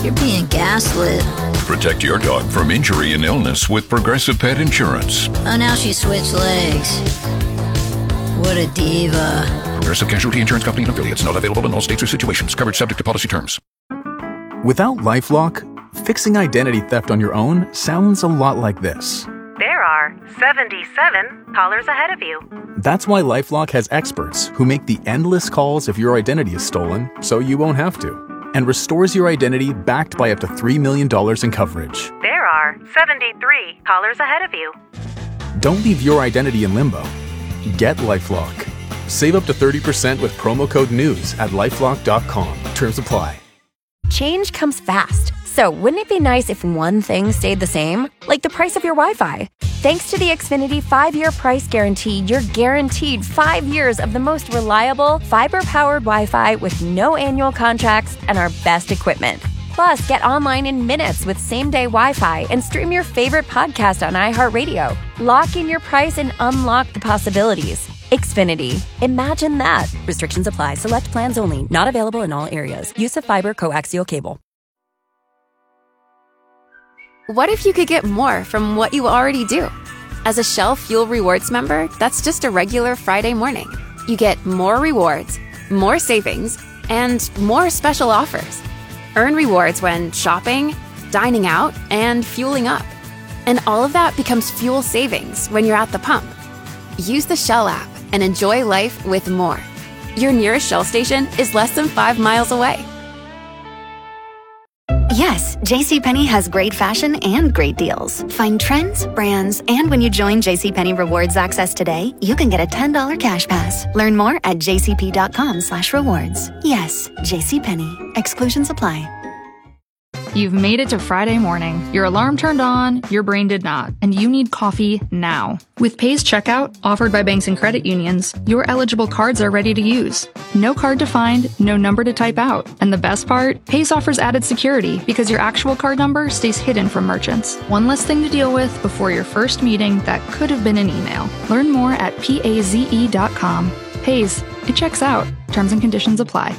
You're being gaslit. Protect your dog from injury and illness with Progressive Pet Insurance. Oh, now she switched legs. What a diva. Progressive Casualty Insurance Company and affiliates. Not available in all states or situations. Coverage subject to policy terms. Without LifeLock, fixing identity theft on your own sounds a lot like this. There are 77 callers ahead of you. That's why LifeLock has experts who make the endless calls if your identity is stolen so you won't have to, and restores your identity backed by up to $3 million in coverage. There are 73 callers ahead of you. Don't leave your identity in limbo. Get LifeLock. Save up to 30% with promo code NEWS at LifeLock.com. Terms apply. Change comes fast. So wouldn't it be nice if one thing stayed the same? Like the price of your Wi-Fi. Thanks to the Xfinity 5-year price guarantee, you're guaranteed 5 years of the most reliable, fiber-powered Wi-Fi with no annual contracts and our best equipment. Plus, get online in minutes with same-day Wi-Fi and stream your favorite podcast on iHeartRadio. Lock in your price and unlock the possibilities. Xfinity. Imagine that. Restrictions apply. Select plans only. Not available in all areas. Use of fiber coaxial cable. What if you could get more from what you already do? As a Shell Fuel Rewards member, that's just a regular Friday morning. You get more rewards, more savings, and more special offers. Earn rewards when shopping, dining out, and fueling up. And all of that becomes fuel savings when you're at the pump. Use the Shell app and enjoy life with more. Your nearest Shell station is less than 5 miles away. Yes, JCPenney has great fashion and great deals. Find trends, brands, and when you join JCPenney Rewards Access today, you can get a $10 cash pass. Learn more at jcp.com/rewards. Yes, JCPenney. Exclusions apply. You've made it to Friday morning. Your alarm turned on, your brain did not, and you need coffee now. With Pay's checkout, offered by banks and credit unions, your eligible cards are ready to use. No card to find, no number to type out. And the best part, Pay's offers added security because your actual card number stays hidden from merchants. One less thing to deal with before your first meeting that could have been an email. Learn more at paze.com. Pay's, it checks out. Terms and conditions apply.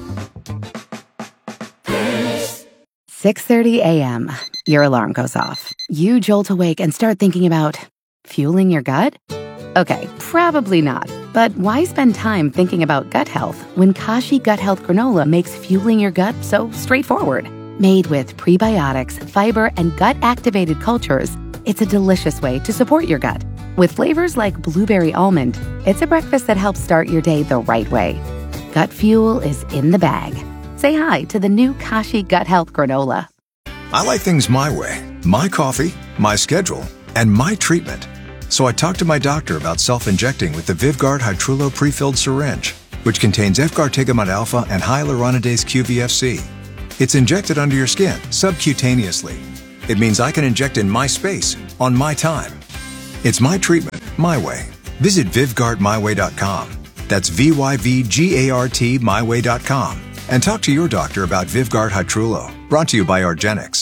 6:30 a.m. Your alarm goes off. You jolt awake and start thinking about fueling your gut? Okay, probably not. But why spend time thinking about gut health when Kashi Gut Health Granola makes fueling your gut so straightforward? Made with prebiotics, fiber, and gut-activated cultures, it's a delicious way to support your gut. With flavors like blueberry almond, it's a breakfast that helps start your day the right way. Gut fuel is in the bag. Say hi to the new Kashi Gut Health Granola. I like things my way. My coffee, my schedule, and my treatment. So I talked to my doctor about self-injecting with the Vyvgart Hytrulo pre-filled syringe, which contains efgartigimod alpha and hyaluronidase QVFC. It's injected under your skin, subcutaneously. It means I can inject in my space, on my time. It's my treatment, my way. Visit VyvgartMyWay.com. That's VYVGART MyWay.com. And talk to your doctor about Vyvgart Hytrulo. Brought to you by argenx.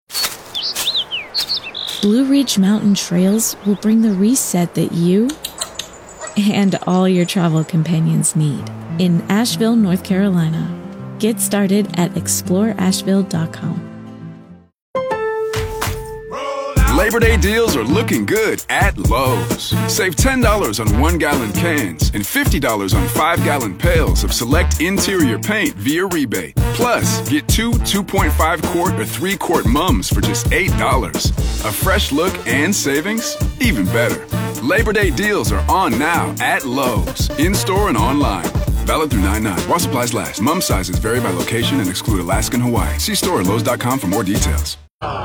Blue Ridge Mountain Trails will bring the reset that you and all your travel companions need in Asheville, North Carolina. Get started at exploreasheville.com. Labor Day deals are looking good at Lowe's. Save $10 on 1-gallon cans and $50 on 5-gallon pails of select interior paint via rebate. Plus, get 2 2.5-quart or 3-quart mums for just $8. A fresh look and savings? Even better. Labor Day deals are on now at Lowe's, in-store and online. Valid through 9/9. While supplies last. Mum sizes vary by location and exclude Alaska and Hawaii. See store at Lowe's.com for more details.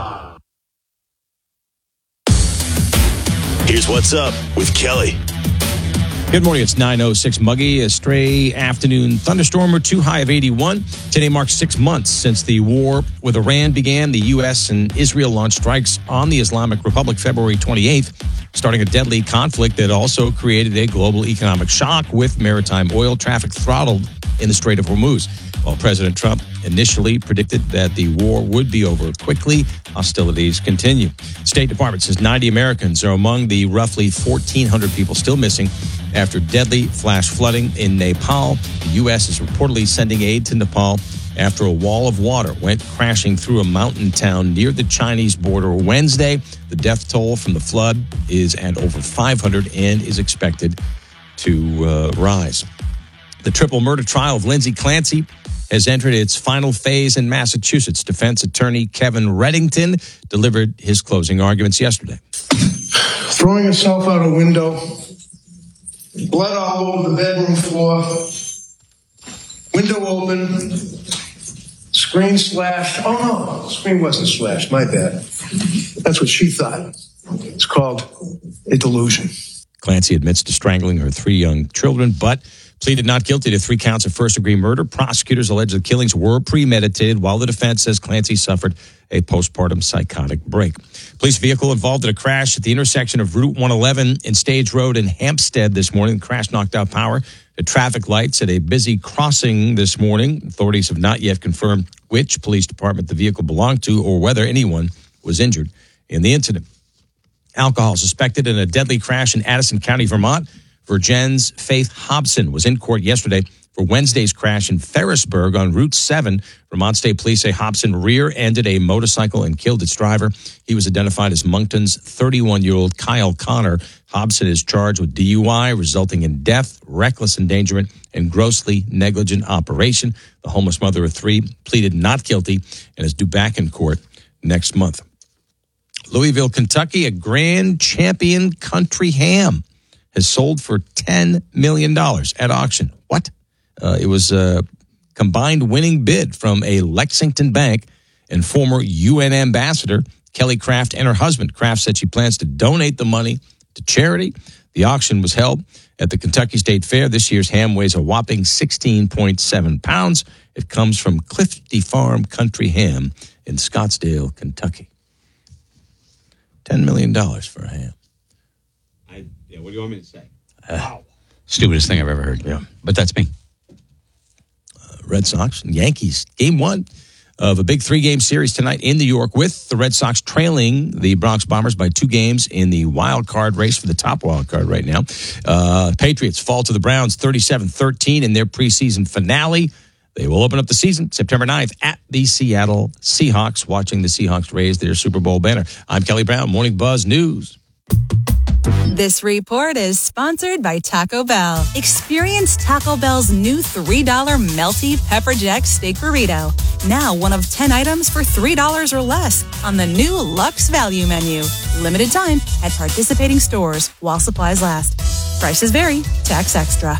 Here's what's up with Kelly. Good morning. It's 9:06. Muggy, a stray afternoon thunderstorm or two, high of 81. Today marks 6 months since the war with Iran began. The U.S. and Israel launched strikes on the Islamic Republic February 28th, starting a deadly conflict that also created a global economic shock with maritime oil traffic throttled in the Strait of Hormuz. While President Trump initially predicted that the war would be over quickly, hostilities continue. State Department says 90 Americans are among the roughly 1,400 people still missing after deadly flash flooding in Nepal. The U.S. is reportedly sending aid to Nepal after a wall of water went crashing through a mountain town near the Chinese border Wednesday. The death toll from the flood is at over 500 and is expected to rise. The triple murder trial of Lindsay Clancy has entered its final phase in Massachusetts. Defense attorney Kevin Reddington delivered his closing arguments yesterday. Throwing herself out a window, blood all over the bedroom floor, window open, screen slashed. Oh no, the screen wasn't slashed, my bad. That's what she thought. It's called a delusion. Clancy admits to strangling her 3 young children, but pleaded not guilty to 3 counts of first-degree murder. Prosecutors allege the killings were premeditated, while the defense says Clancy suffered a postpartum psychotic break. Police vehicle involved in a crash at the intersection of Route 111 and Stage Road in Hampstead this morning. The crash knocked out power to traffic lights at a busy crossing this morning. Authorities have not yet confirmed which police department the vehicle belonged to or whether anyone was injured in the incident. Alcohol suspected in a deadly crash in Addison County, Vermont. Virgin's Faith Hobson was in court yesterday for Wednesday's crash in Ferrisburg on Route 7. Vermont State Police say Hobson rear-ended a motorcycle and killed its driver. He was identified as Moncton's 31-year-old Kyle Connor. Hobson is charged with DUI, resulting in death, reckless endangerment, and grossly negligent operation. The homeless mother of 3 pleaded not guilty and is due back in court next month. Louisville, Kentucky, a Grand Champion Country Ham has sold for $10 million at auction. What? It was a combined winning bid from a Lexington bank and former UN ambassador, Kelly Craft, and her husband. Craft said she plans to donate the money to charity. The auction was held at the Kentucky State Fair. This year's ham weighs a whopping 16.7 pounds. It comes from Clifty Farm Country Ham in Scottsdale, Kentucky. $10 million for a ham. What do you want me to say? Wow. Stupidest thing I've ever heard. Yeah. But that's me. Red Sox and Yankees. Game 1 of a big 3-game series tonight in New York, with the Red Sox trailing the Bronx Bombers by 2 games in the wild card race for the top wild card right now. Patriots fall to the Browns 37-13 in their preseason finale. They will open up the season September 9th at the Seattle Seahawks, watching the Seahawks raise their Super Bowl banner. I'm Kelly Brown, Morning Buzz News. This report is sponsored by Taco Bell. Experience Taco Bell's new $3 melty pepper jack steak burrito. Now 1 of 10 items for $3 or less on the new Luxe Value Menu. Limited time at participating stores while supplies last. Prices vary. Tax extra.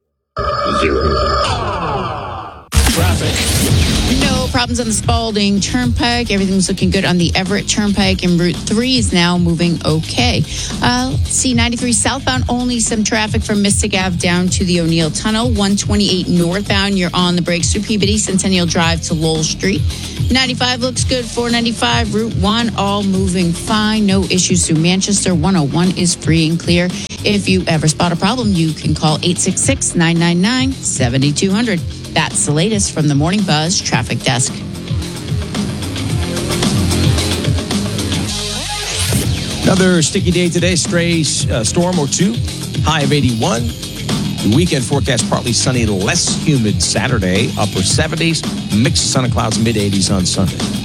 Traffic. No problems on the Spalding Turnpike. Everything's looking good on the Everett Turnpike, and Route 3 is now moving okay. Let's see, 93 southbound, only some traffic from Mystic Ave down to the O'Neill Tunnel. 128 northbound, you're on the brakes through Peabody, Centennial Drive to Lowell Street. 95 looks good. 495, Route 1, all moving fine. No issues through Manchester. 101 is free and clear. If you ever spot a problem, you can call 866-999-7200. That's the latest from the Morning Buzz Traffic Desk. Another sticky day today. Stray storm or 2. High of 81. The weekend forecast, partly sunny, less humid Saturday. Upper 70s. Mix of sun and clouds, mid 80s on Sunday.